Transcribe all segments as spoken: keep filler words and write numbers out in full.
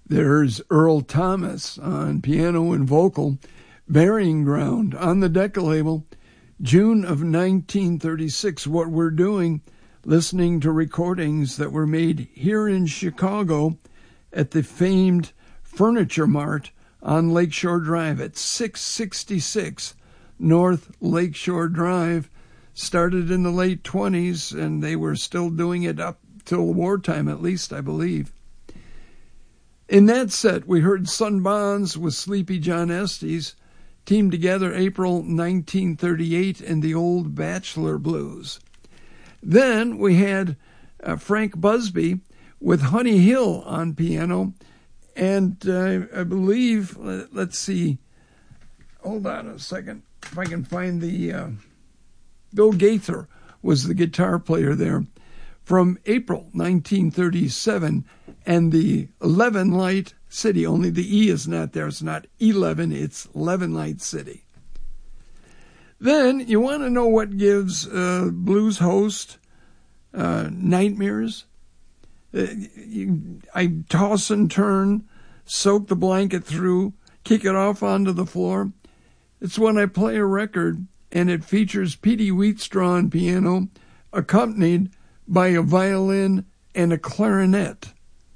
There's Earl Thomas on piano and vocal, Burying Ground on the Decca label, June of nineteen thirty-six. What we're doing, listening to recordings that were made here in Chicago at the famed Furniture Mart on Lakeshore Drive at six sixty-six North Lakeshore Drive. Started in the late twenties, and they were still doing it up till wartime, at least, I believe. In that set, we heard Sun Bonds with Sleepy John Estes, teamed together April nineteen thirty-eight in the Old Bachelor Blues. Then we had uh, Frank Busby with Honey Hill on piano, and uh, I believe, let, let's see, hold on a second, if I can find the, uh, Bill Gaither was the guitar player there, from April nineteen thirty-seven, and the Eleven Light City, only the E is not there, it's not eleven, it's Eleven Light City. Then, you want to know what gives uh, blues host uh, nightmares? Uh, you, I toss and turn, soak the blanket through, kick it off onto the floor. It's when I play a record and it features Petey Wheatstraw on piano, accompanied by a violin and a clarinet.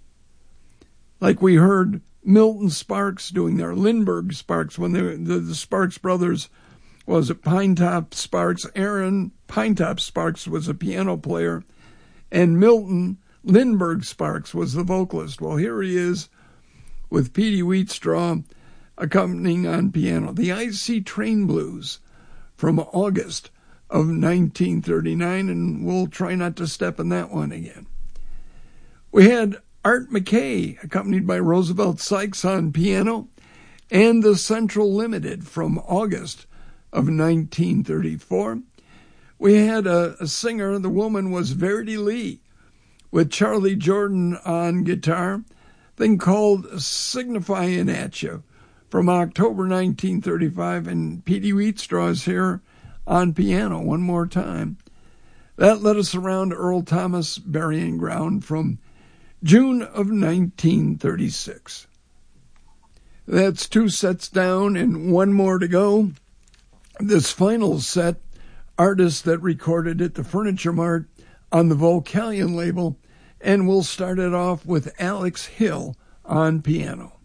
Like we heard Milton Sparks doing there, Lindbergh Sparks, when they, the, the Sparks brothers, was it Pinetop Sparks? Aaron Pinetop Sparks was a piano player, and Milton Lindbergh Sparks was the vocalist. Well, here he is with Petey Wheatstraw accompanying on piano. The I C Train Blues from August of nineteen thirty-nine, and we'll try not to step in that one again. We had Art McKay, accompanied by Roosevelt Sykes on piano, and the Central Limited from August of nineteen thirty-four. We had a, a singer, the woman was Verdi Lee, with Charlie Jordan on guitar, thing called Signifying At You from October nineteen thirty-five, and Petey Wheatstraw is here on piano one more time. That led us around Earl Thomas, Burying Ground from June of nineteen thirty-six. That's two sets down and one more to go. This final set, artists that recorded at the Furniture Mart on the Vocalion label, and we'll start it off with Alex Hill on piano.